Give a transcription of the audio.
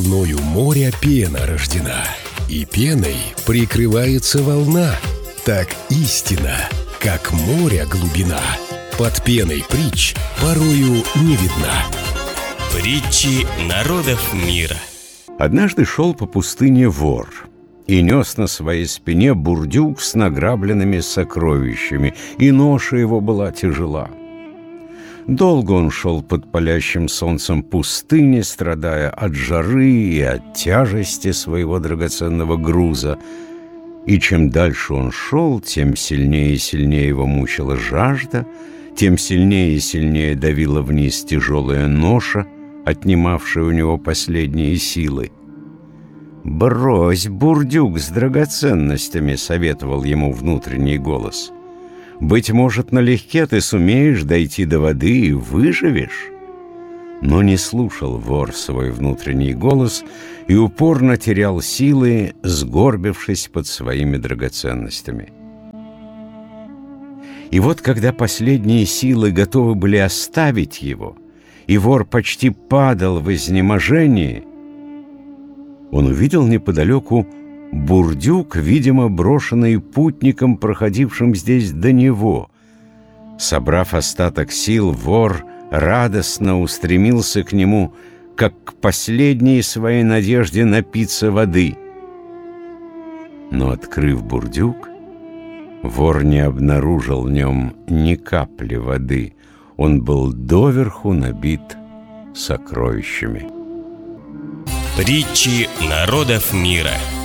волною моря пена рождена, и пеной прикрывается волна. Так истина, как моря глубина, под пеной притч порою не видна. Притчи народов мира. Однажды шел по пустыне вор и нес на своей спине бурдюк с награбленными сокровищами, и ноша его была тяжела. Долго он шел под палящим солнцем пустыни, страдая от жары и от тяжести своего драгоценного груза. И чем дальше он шел, тем сильнее и сильнее его мучила жажда, тем сильнее и сильнее давила вниз тяжелая ноша, отнимавшая у него последние силы. «Брось бурдюк с драгоценностями», — советовал ему внутренний голос. «Быть может, налегке ты сумеешь дойти до воды и выживешь». Но не слушал вор свой внутренний голос и упорно терял силы, сгорбившись под своими драгоценностями. И вот, когда последние силы готовы были оставить его, и вор почти падал в изнеможении, он увидел неподалеку бурдюк, видимо, брошенный путником, проходившим здесь до него. Собрав остаток сил, вор радостно устремился к нему, как к последней своей надежде напиться воды. Но, открыв бурдюк, вор не обнаружил в нем ни капли воды. Он был доверху набит сокровищами. Притчи народов мира.